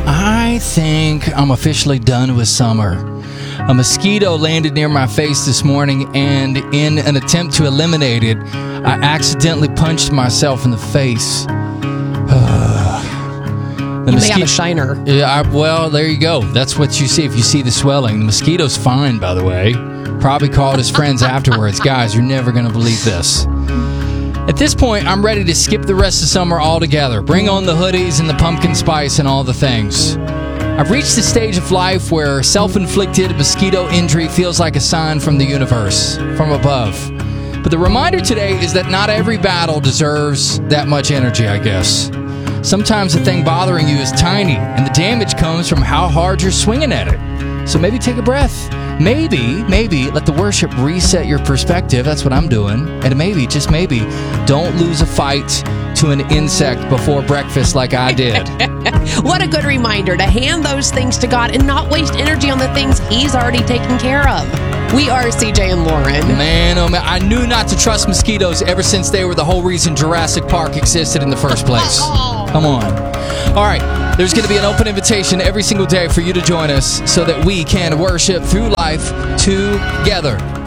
I think I'm officially done with summer. A mosquito landed near my face this morning, and in an attempt to eliminate it, I accidentally punched myself in the face. You may have a shiner. Yeah, well, there you go. That's what you see if you see the swelling. The mosquito's fine, by the way. Probably called his friends afterwards. Guys, you're never going to believe this. At this point, I'm ready to skip the rest of summer altogether. Bring on the hoodies and the pumpkin spice and all the things. I've reached the stage of life where self-inflicted mosquito injury feels like a sign from the universe, from above. But the reminder today is that not every battle deserves that much energy, I guess. Sometimes the thing bothering you is tiny, and the damage comes from how hard you're swinging at it. So maybe take a breath. Maybe let the worship reset your perspective. That's what I'm doing. And maybe, just maybe, don't lose a fight to an insect before breakfast like I did. What a good reminder to hand those things to God and not waste energy on the things He's already taken care of. We are CJ and Lauren. Man, oh man, I knew not to trust mosquitoes ever since they were the whole reason Jurassic Park existed in the first place. Come on. All right, there's going to be an open invitation every single day for you to join us so that we can worship through life together.